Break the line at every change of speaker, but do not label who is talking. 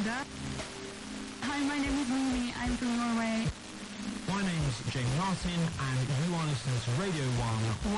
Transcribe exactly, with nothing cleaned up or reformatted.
Canada. Hi, my name is Mimi. I'm from Norway.
My name's Jamie Martin, and you are listening to Radio one.